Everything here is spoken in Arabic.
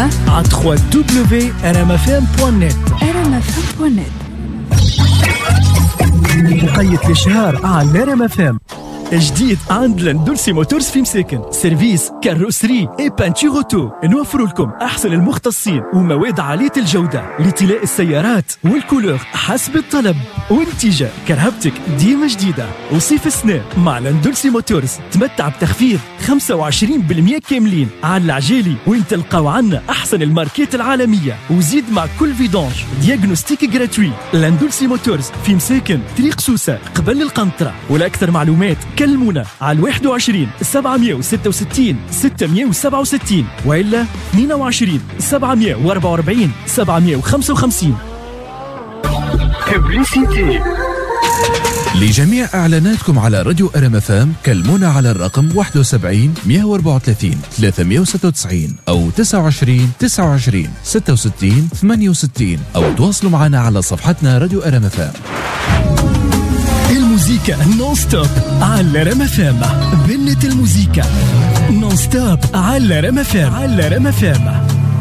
على www.rmfm.net. مقيد الشهر على RMFM. جديد عند لاندولسي موتورز في مساكن، سيرفيس كاروسري اي بانتور اوتو. نوفر لكم احسن المختصين ومواد عاليه الجوده لطلاء السيارات والكولور حسب الطلب والنتيجه. كرهبتك ديما جديده. وصيف السنه مع لاندولسي موتورز تمتع بتخفيض 25% كاملين على العجالي، وين تلقاو عنا احسن الماركات العالميه. وزيد مع كل فيدونج دياغنوستيك جراتوي. لاندولسي موتورز في مساكن طريق سوسه قبل القنطره. ولاكثر معلومات كلمونا على 21 766 667 وإلا 22 744 755. ببليسيتي. لجميع إعلاناتكم على راديو RMFM كلمونا على الرقم 71 134 396 أو 29 29 66 68 أو تواصلوا معنا على صفحتنا راديو RMFM. الموسيقى نون ستوب على RMFM. بنت الموسيقى نون ستوب على RMFM.